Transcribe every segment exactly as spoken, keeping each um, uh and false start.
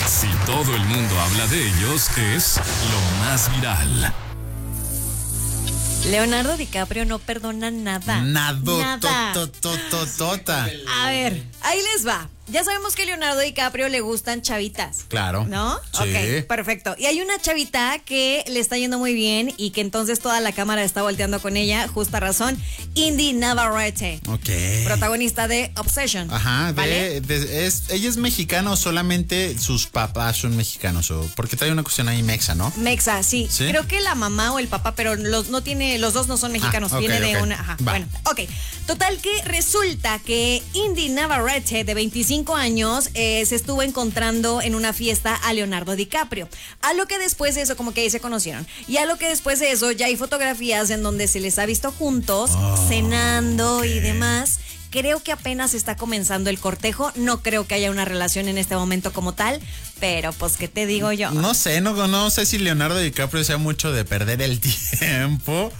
Si todo el mundo habla de ellos, es lo más viral. Leonardo DiCaprio no perdona nada. Nado, Nada. to, to, to, to, tota. A ver, ahí les va. Ya sabemos que a Leonardo DiCaprio le gustan chavitas. Claro. ¿No? Sí. Ok, perfecto. Y hay una chavita que le está yendo muy bien y que entonces toda la cámara está volteando con ella, justa razón. Indy Navarrete. Ok. Protagonista de Obsession. Ajá, de, ¿vale? de- es, ella es mexicana o solamente sus papás son mexicanos, o porque trae una cuestión ahí mexa, ¿no? Mexa, sí. ¿Sí? Creo que la mamá o el papá, pero los no tiene, los dos no son mexicanos, Ah, ok, viene de ok. una. Ajá. Va. Bueno, ok. Total que resulta que Indy Navarrete, de veinticinco años, eh, se estuvo encontrando en una fiesta a Leonardo DiCaprio. A lo que después de eso, como que ahí se conocieron. Y a lo que después de eso ya hay fotografías en donde se les ha visto juntos, cenando y demás. Creo que apenas está comenzando el cortejo. No creo que haya una relación en este momento como tal. Pero pues, ¿qué te digo yo? No sé, no, no sé si Leonardo DiCaprio sea mucho de perder el tiempo.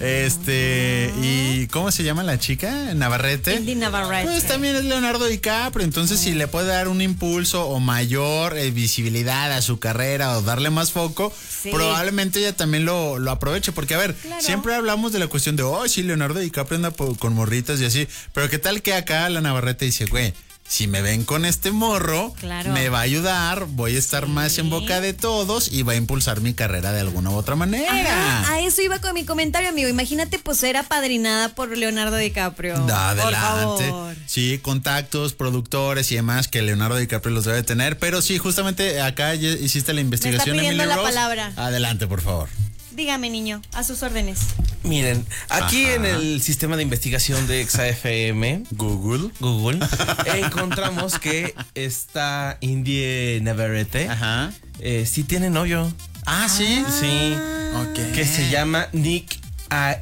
Este, y ¿cómo se llama la chica? Navarrete. Indy Navarrete. Pues también es Leonardo DiCaprio, entonces si le puede dar un impulso o mayor eh, visibilidad a su carrera o darle más foco, Sí. probablemente ella también lo, lo aproveche, porque a ver, Claro. siempre hablamos de la cuestión de, oh, sí, Leonardo DiCaprio anda po- con morritas y así, pero qué tal que acá la Navarrete dice, güey, si me ven con este morro, Claro. me va a ayudar, voy a estar más en boca de todos y va a impulsar mi carrera de alguna u otra manera. Ajá, a eso iba con mi comentario, amigo. Imagínate, pues, ser apadrinada por Leonardo DiCaprio. Da, Por adelante. favor. Sí, contactos, productores y demás que Leonardo DiCaprio los debe tener. Pero sí, justamente acá ya hiciste la investigación, pidiendo Emily la Rose. palabra. Adelante, por favor. Dígame, niño, a sus órdenes. Miren, aquí Ajá. en el sistema de investigación de Exa F M, Google. Google, encontramos que esta Indy Navarrete Ajá. eh, sí tiene novio. Ah, sí. Sí. Ok. Que se llama Nick A-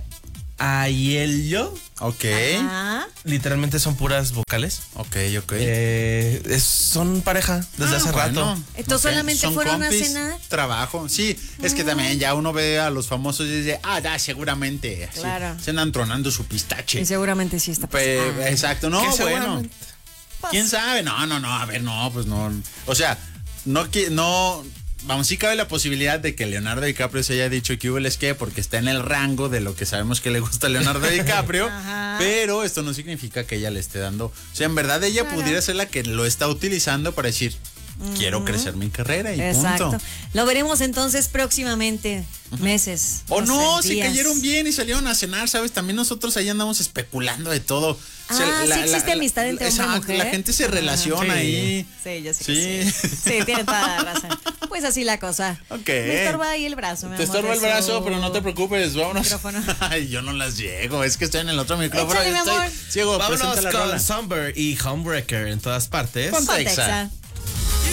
Aiello. Ok. Ah, Literalmente son puras vocales. Ok, ok. Eh, es- son pareja desde Ah, hace bueno. rato. Entonces, Ok, ¿solamente son fueron a compis, cenar? Trabajo. Sí, es que también ya uno ve a los famosos y dice, ah, ya, seguramente. así, Claro. se andan tronando su pistache. y seguramente sí está Pe- pasando. Ah, exacto, no, Que bueno. seguramente- ¿Quién sabe? No, no, no, a ver, no, pues no. O sea, no, qui- no, vamos, sí cabe la posibilidad de que Leonardo DiCaprio se haya dicho que hubo es que porque está en el rango de lo que sabemos que le gusta a Leonardo DiCaprio, Ajá. pero esto no significa que ella le esté dando, o sea, en verdad ella Claro. pudiera ser la que lo está utilizando para decir, quiero crecer mi carrera y Exacto. punto. Lo veremos entonces próximamente, meses. O no, sé, si días. cayeron bien y salieron a cenar, ¿sabes? También nosotros ahí andamos especulando de todo. O sea, Ah, sí existe amistad entre hombre y exacto, mujer. La gente se relaciona Sí. ahí. Sí, yo sé Sí. que sí. Sí, tiene toda la razón. Pues así la cosa. Ok. Me estorba ahí el brazo, mi Te amor, estorba el de brazo, su pero no te preocupes, vámonos. micrófono. Ay, yo no las llego, es que estoy en el otro micrófono. Échale, mi estoy amor. ciego, Vámonos presenta la con rola. Somber y Homebreaker en todas partes. Ponte Ponte Exa. Exa.